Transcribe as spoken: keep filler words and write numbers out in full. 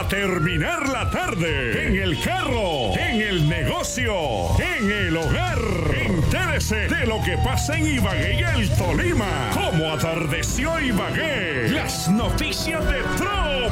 terminar la tarde. En el carro, en el negocio, en el hogar. Entérese de lo que pasa en Ibagué y el Tolima. Cómo atardeció Ibagué. Las noticias de Tro